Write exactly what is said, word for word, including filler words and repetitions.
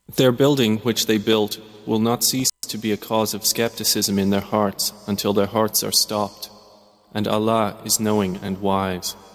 Their building which they built will not cease to be a cause of skepticism in their hearts until their hearts are stopped, and Allah is knowing and wise.